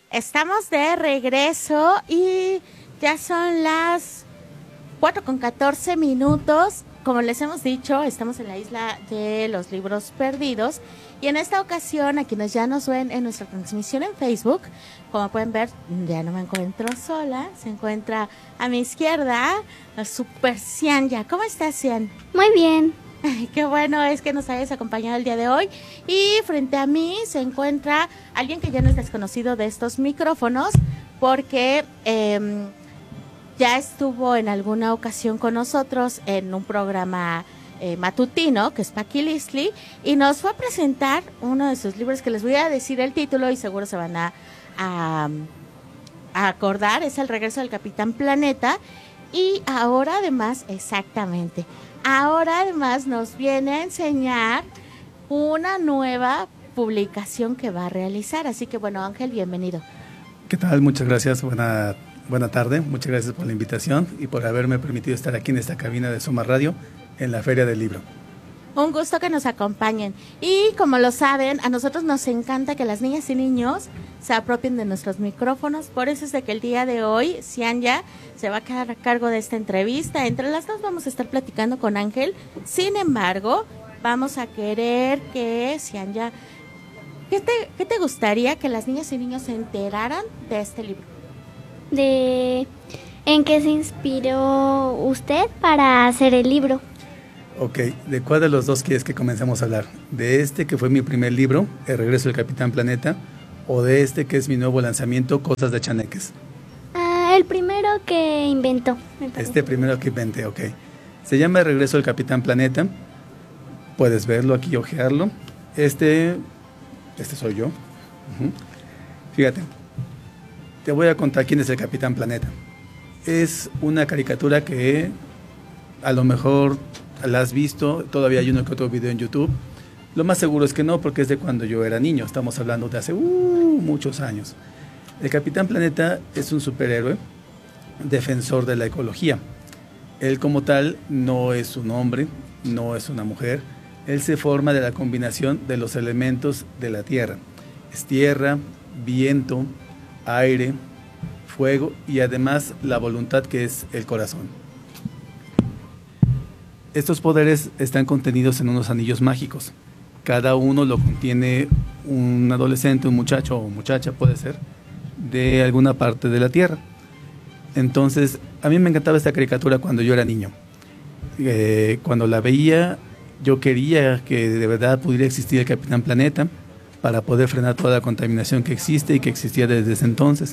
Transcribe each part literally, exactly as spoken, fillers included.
Estamos de regreso y ya son las cuatro con catorce minutos. Como les hemos dicho, estamos en la isla de los libros perdidos y en esta ocasión, a quienes ya nos ven en nuestra transmisión en Facebook, como pueden ver, ya no me encuentro sola, se encuentra a mi izquierda la Super Cianya. ¿Cómo estás, Cian? Muy bien. Ay, qué bueno es que nos hayas acompañado el día de hoy. Y frente a mí se encuentra alguien que ya no es desconocido de estos micrófonos porque eh, ya estuvo en alguna ocasión con nosotros en un programa eh, matutino, que es Paqui Listli, y nos fue a presentar uno de sus libros que les voy a decir el título y seguro se van a, a, a acordar. Es El regreso del Capitán Planeta. Y ahora además, exactamente, ahora además nos viene a enseñar una nueva publicación que va a realizar. Así que bueno, Ángel, bienvenido. ¿Qué tal? Muchas gracias. Buena, buena tarde. Muchas gracias por la invitación y por haberme permitido estar aquí en esta cabina de Soma Radio en la Feria del Libro. Un gusto que nos acompañen. Y como lo saben, a nosotros nos encanta que las niñas y niños se apropien de nuestros micrófonos. Por eso es de que el día de hoy Cianya se va a quedar a cargo de esta entrevista. Entre las dos vamos a estar platicando con Ángel. Sin embargo, vamos a querer que Cianya, ¿qué te, qué te gustaría que las niñas y niños se enteraran de este libro? De ¿en qué se inspiró usted para hacer el libro? Ok, ¿de cuál de los dos quieres que comencemos a hablar? ¿De este que fue mi primer libro, El regreso del Capitán Planeta, o de este que es mi nuevo lanzamiento, Cosas de Chaneques? Ah, el primero que inventó. Este primero que inventé, ok. Se llama El regreso del Capitán Planeta. Puedes verlo aquí, ojearlo. Este, este soy yo. Uh-huh. Fíjate, te voy a contar quién es el Capitán Planeta. Es una caricatura que a lo mejor la has visto, todavía hay uno que otro video en YouTube. Lo más seguro es que no, porque es de cuando yo era niño, estamos hablando de hace uh, muchos años. El Capitán Planeta es un superhéroe, defensor de la ecología. Él como tal no es un hombre, no es una mujer, él se forma de la combinación de los elementos de la Tierra. Es tierra, viento, aire, fuego y además la voluntad, que es el corazón. Estos poderes están contenidos en unos anillos mágicos. Cada uno lo contiene un adolescente, un muchacho o muchacha, puede ser, de alguna parte de la Tierra. Entonces, a mí me encantaba esta caricatura cuando yo era niño. Eh, cuando la veía, yo quería que de verdad pudiera existir el Capitán Planeta para poder frenar toda la contaminación que existe y que existía desde ese entonces.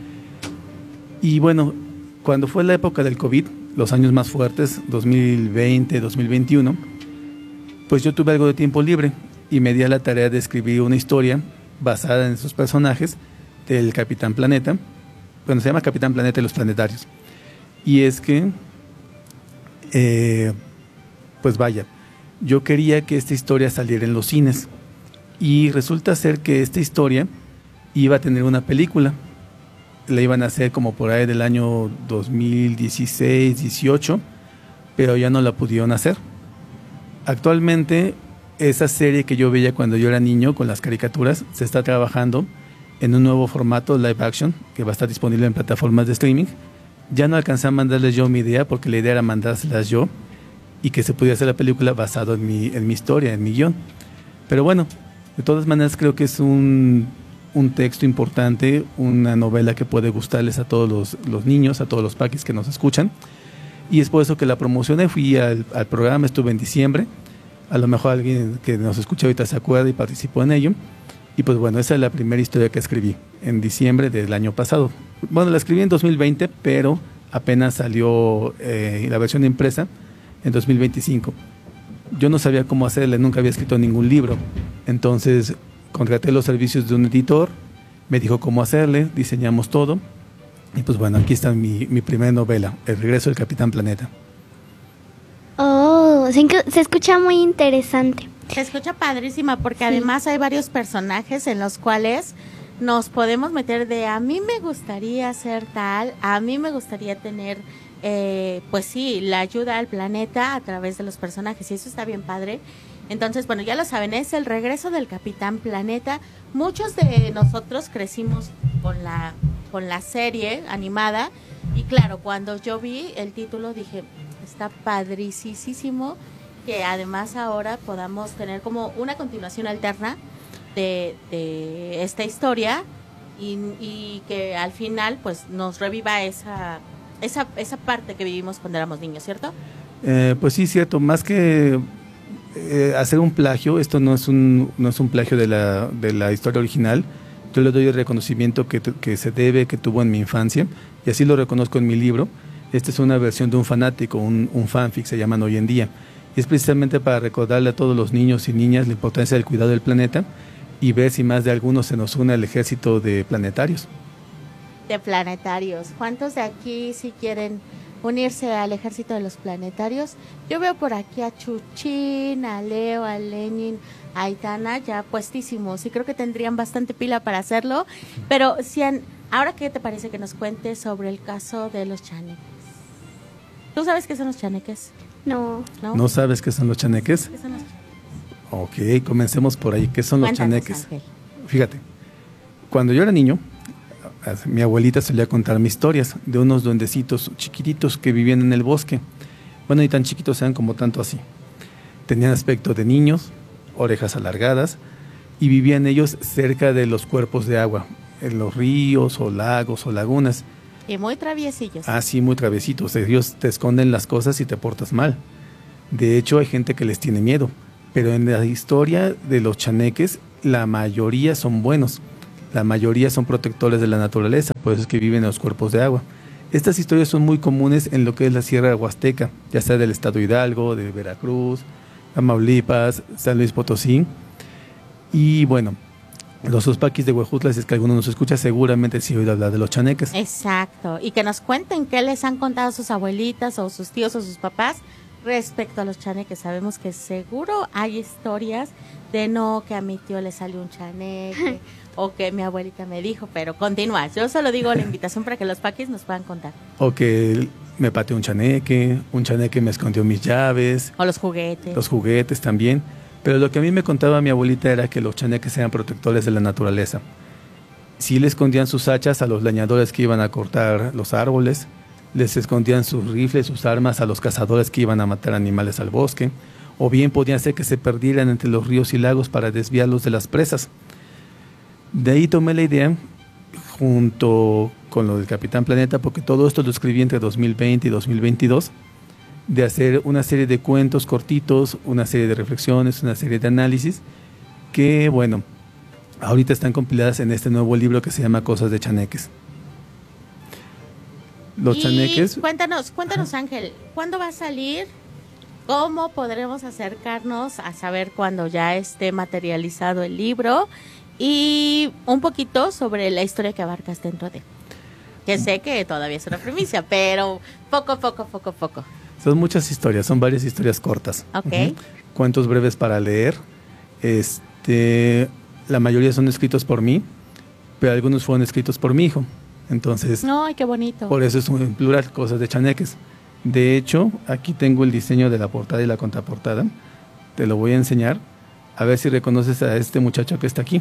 Y bueno, cuando fue la época del COVID, los años más fuertes, dos mil veinte, dos mil veintiuno, pues yo tuve algo de tiempo libre y me di a la tarea de escribir una historia basada en esos personajes del Capitán Planeta. Bueno, se llama Capitán Planeta y los Planetarios. Y es que, eh, pues vaya, yo quería que esta historia saliera en los cines y resulta ser que esta historia iba a tener una película. La iban a hacer como por ahí del año dos mil dieciséis, dieciocho, pero ya no la pudieron hacer. Actualmente, esa serie que yo veía cuando yo era niño con las caricaturas, se está trabajando en un nuevo formato live action que va a estar disponible en plataformas de streaming. Ya no alcancé a mandarles yo mi idea porque la idea era mandárselas yo y que se pudiera hacer la película basado en mi, en mi historia, en mi guión. Pero bueno, de todas maneras creo que es un... un texto importante, una novela que puede gustarles a todos los, los niños, a todos los paquis que nos escuchan. Y es por eso que la promocioné, fui al, al programa, estuve en diciembre. A lo mejor alguien que nos escucha ahorita se acuerda y participó en ello. Y pues bueno, esa es la primera historia que escribí en diciembre del año pasado. Bueno, la escribí en dos mil veinte, pero apenas salió eh, la versión impresa en dos mil veinticinco. Yo no sabía cómo hacerle, nunca había escrito ningún libro. Entonces contraté los servicios de un editor, me dijo cómo hacerle, diseñamos todo y pues bueno, aquí está mi, mi primera novela, El regreso del Capitán Planeta. Oh, se, se escucha muy interesante. Se escucha padrísima porque sí, además hay varios personajes en los cuales nos podemos meter de a mí me gustaría ser tal, a mí me gustaría tener, eh, pues sí, la ayuda al planeta a través de los personajes y eso está bien padre. Entonces, bueno, ya lo saben, es el regreso del Capitán Planeta. Muchos de nosotros crecimos con la, con la serie animada y claro, cuando yo vi el título dije, está padricísimo que además ahora podamos tener como una continuación alterna de, de esta historia y, y que al final pues nos reviva esa, esa, esa parte que vivimos cuando éramos niños, ¿cierto? Eh, pues sí, cierto, más que eh, hacer un plagio, esto no es un, no es un plagio de la, de la historia original, yo le doy el reconocimiento que, que se debe, que tuvo en mi infancia, y así lo reconozco en mi libro. Esta es una versión de un fanático, un, un fanfic, se llaman hoy en día, y es precisamente para recordarle a todos los niños y niñas la importancia del cuidado del planeta y ver si más de algunos se nos une al ejército de planetarios. De planetarios. ¿Cuántos de aquí si quieren unirse al ejército de los planetarios? Yo veo por aquí a Chuchín, a Leo, a Lenin, a Aitana ya puestísimos y creo que tendrían bastante pila para hacerlo, pero si han, ahora qué te parece que nos cuentes sobre el caso de los chaneques. ¿Tú sabes qué son los chaneques? No. ¿No? ¿No sabes qué son los chaneques? ¿Qué son los chaneques? Ok, comencemos por ahí. ¿Qué son los Cuéntanos, chaneques? Ángel. Fíjate, cuando yo era niño, mi abuelita solía contarme historias de unos duendecitos chiquititos que vivían en el bosque. Bueno, y tan chiquitos eran como tanto así. Tenían aspecto de niños, orejas alargadas, y vivían ellos cerca de los cuerpos de agua, en los ríos o lagos o lagunas. Y muy traviesillos. Ah, sí, muy traviesitos. Ellos te esconden las cosas si te portas mal. De hecho, hay gente que les tiene miedo. Pero en la historia de los chaneques, la mayoría son buenos. La mayoría son protectores de la naturaleza, por eso es que viven en los cuerpos de agua. Estas historias son muy comunes en lo que es la Sierra Huasteca, ya sea del estado Hidalgo, de Veracruz, Tamaulipas, San Luis Potosí. Y bueno, los ospaquis de Huejutla, si es que alguno nos escucha, seguramente sí ha oído hablar de los chaneques. Exacto, y que nos cuenten qué les han contado sus abuelitas o sus tíos o sus papás respecto a los chaneques. Sabemos que seguro hay historias de no, que a mi tío le salió un chaneque o que mi abuelita me dijo, pero continúa. Yo solo digo la invitación para que los paquis nos puedan contar. O que me pateó un chaneque, un chaneque me escondió mis llaves. O los juguetes. Los juguetes también. Pero lo que a mí me contaba mi abuelita era que los chaneques eran protectores de la naturaleza. Sí le escondían sus hachas a los leñadores que iban a cortar los árboles, les escondían sus rifles, sus armas a los cazadores que iban a matar animales al bosque, o bien podían ser que se perdieran entre los ríos y lagos para desviarlos de las presas. De ahí tomé la idea, junto con lo del Capitán Planeta, porque todo esto lo escribí entre dos mil veinte y dos mil veintidós, de hacer una serie de cuentos cortitos, una serie de reflexiones, una serie de análisis, que bueno, ahorita están compiladas en este nuevo libro que se llama Cosas de Chaneques. Los y chaneques. Cuéntanos, cuéntanos Ángel, ¿cuándo va a salir? ¿Cómo podremos acercarnos a saber cuándo ya esté materializado el libro? Y un poquito sobre la historia que abarcas dentro de. Que sé que todavía es una primicia, pero poco, poco, poco, poco. Son muchas historias, son varias historias cortas. Ok. Uh-huh. Cuentos breves para leer. Este, la mayoría son escritos por mí, pero algunos fueron escritos por mi hijo. Entonces, ¡ay, qué bonito! Por eso es un plural, Cosas de Chaneques. De hecho, aquí tengo el diseño de la portada y la contraportada. Te lo voy a enseñar. A ver si reconoces a este muchacho que está aquí.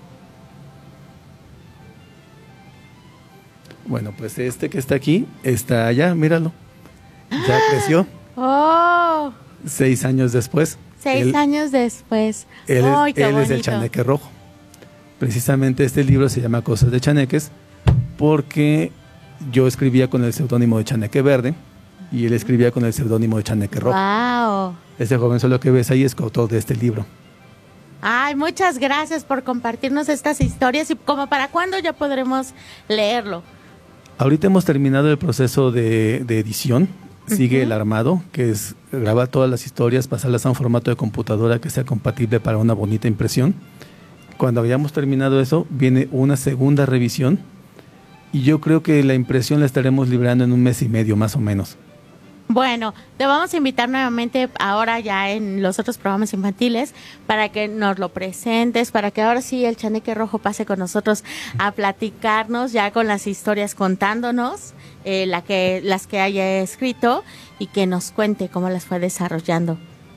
Bueno, pues este que está aquí está allá, míralo. Ya creció. ¡Oh! Seis años después. Seis él, años después. Él, ¡Ay, qué él bonito! es el chaneque rojo. Precisamente este libro se llama Cosas de Chaneques porque yo escribía con el seudónimo de Chaneque Verde y él escribía con el seudónimo de Chaneque Rojo. ¡Wow! Este joven solo que ves ahí es coautor de este libro. Ay, muchas gracias por compartirnos estas historias. ¿Y como para cuándo ya podremos leerlo? Ahorita hemos terminado el proceso de, de edición. Sigue uh-huh. el armado, que es grabar todas las historias, pasarlas a un formato de computadora que sea compatible para una bonita impresión. Cuando hayamos terminado eso, viene una segunda revisión y yo creo que la impresión la estaremos librando en un mes y medio más o menos. Bueno, te vamos a invitar nuevamente ahora ya en los otros programas infantiles para que nos lo presentes, para que ahora sí el Chaneque Rojo pase con nosotros a platicarnos ya con las historias, contándonos eh, la que, las que haya escrito y que nos cuente cómo las fue desarrollando.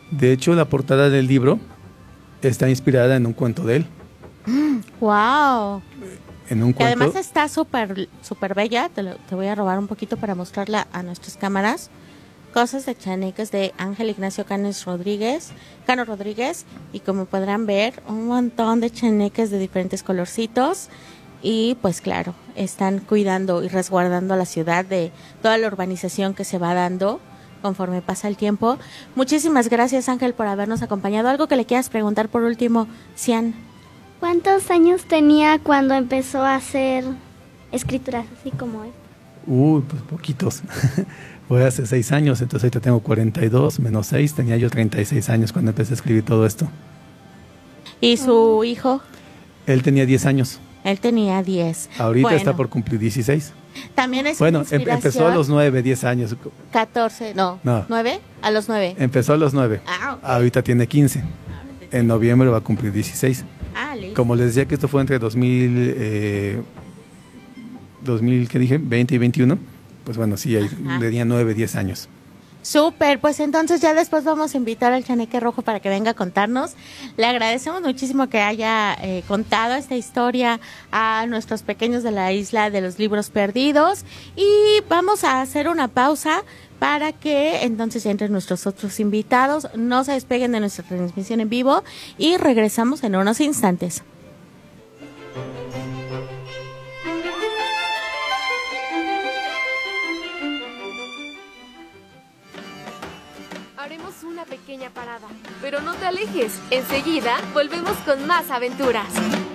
De hecho, la portada del libro está inspirada en un cuento de él. ¡Wow! En un Que cuento. además está súper súper bella. Te, lo- te voy a robar un poquito para mostrarla a nuestras cámaras. Cosas de chaneques de Ángel Ignacio Canes Rodríguez, Cano Rodríguez. Y como podrán ver, un montón de chaneques de diferentes colorcitos. Y pues claro, están cuidando y resguardando la ciudad de toda la urbanización que se va dando conforme pasa el tiempo. Muchísimas gracias, Ángel, por habernos acompañado. Algo que le quieras preguntar por último, Cian. ¿Cuántos años tenía cuando empezó a hacer escrituras así como él? Uy, pues poquitos. Fue hace seis años, entonces ahorita tengo cuarenta y dos, menos seis, tenía yo treinta y seis años cuando empecé a escribir todo esto. ¿Y su hijo? Él tenía diez años, Él tenía diez. ahorita Bueno, está por cumplir dieciséis. También es Bueno, una em- empezó a inspiración. los nueve, diez años. catorce, no, No. nueve, a los nueve. Empezó a los nueve, Ah, ok. ahorita tiene quince. En noviembre va a cumplir dieciséis. Ah, listo. Como les decía que esto fue entre dos mil, eh, dos mil, ¿qué dije? veinte y veintiuno. Pues bueno, sí, ahí Ajá. tenía nueve, diez años. Súper, pues entonces ya después vamos a invitar al Chaneque Rojo para que venga a contarnos. Le agradecemos muchísimo que haya eh, contado esta historia a nuestros pequeños de la isla de los libros perdidos. Y vamos a hacer una pausa para que entonces entren nuestros otros invitados. No se despeguen de nuestra transmisión en vivo y regresamos en unos instantes. Haremos una pequeña parada, pero no te alejes. Enseguida volvemos con más aventuras.